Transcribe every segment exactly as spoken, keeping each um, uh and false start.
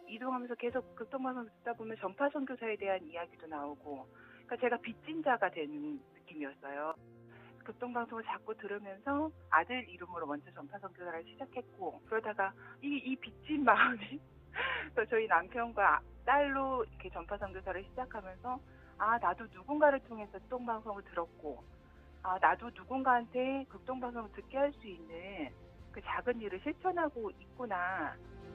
이동하면서 계속 극동방송 듣다 보면 전파 선교사에 대한 이야기도 나오고, 그러니까 제가 빚진 자가 되는 느낌이었어요. 극동방송을 자꾸 들으면서 아들 이름으로 먼저 전파 선교사를 시작했고, 그러다가 이, 이 빚진 마음이 또 저희 남편과 딸로 이렇게 전파 선교사를 시작하면서, 아 나도 누군가를 통해서 극동방송을 들었고, 아 나도 누군가한테 극동방송을 듣게 할 수 있는 그 작은 일을 실천하고 있구나.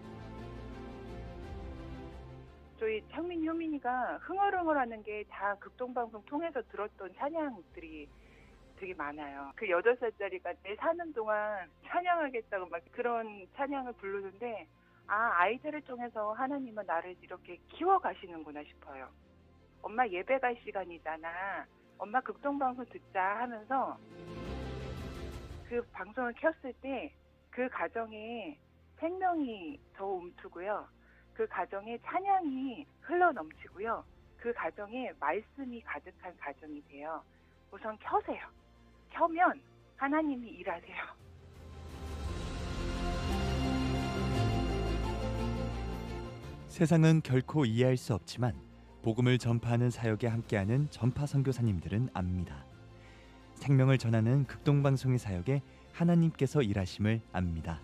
저희 창민 효민이가 흥얼흥얼하는 게 다 극동방송 통해서 들었던 찬양들이 되게 많아요. 그 여덟 살짜리가 내 사는 동안 찬양하겠다고 막 그런 찬양을 부르는데, 아 아이들을 통해서 하나님은 나를 이렇게 키워가시는구나 싶어요. 엄마 예배 갈 시간이잖아, 엄마 극동방송 듣자 하면서 그 방송을 켰을 때 그 가정에 생명이 더 움트고요, 그 가정에 찬양이 흘러넘치고요, 그 가정에 말씀이 가득한 가정이 돼요. 우선 켜세요. 켜면 하나님이 일하세요. 세상은 결코 이해할 수 없지만 복음을 전파하는 사역에 함께하는 전파 선교사님들은 압니다. 생명을 전하는 극동방송의 사역에 하나님께서 일하심을 압니다.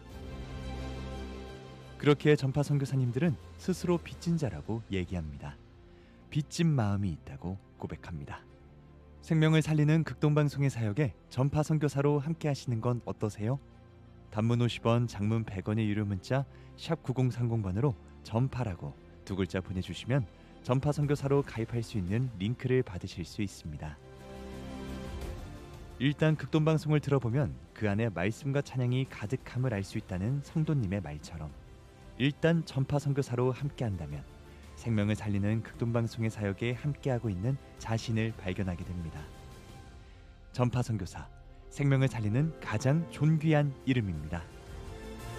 그렇기에 전파 선교사님들은 스스로 빚진 자라고 얘기합니다. 빚진 마음이 있다고 고백합니다. 생명을 살리는 극동방송의 사역에 전파 선교사로 함께 하시는 건 어떠세요? 단문 오십 원, 장문 백 원의 유료 문자 샵 구공삼공 번으로 전파라고 두 글자 보내주시면 전파 선교사로 가입할 수 있는 링크를 받으실 수 있습니다. 일단 극동방송을 들어보면 그 안에 말씀과 찬양이 가득함을 알 수 있다는 성도님의 말처럼, 일단 전파 선교사로 함께한다면 생명을 살리는 극동방송의 사역에 함께하고 있는 자신을 발견하게 됩니다. 전파 선교사, 생명을 살리는 가장 존귀한 이름입니다.